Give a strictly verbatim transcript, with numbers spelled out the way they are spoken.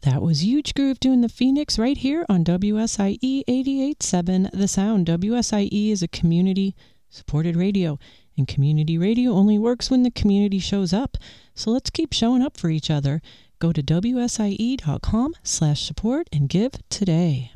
That was Huge Groove doing the Phoenix right here on W S I E eighty-eight point seven The Sound. W S I E is a community-supported radio, and community radio only works when the community shows up. So let's keep showing up for each other. Go to W S I E dot com slash support and give today.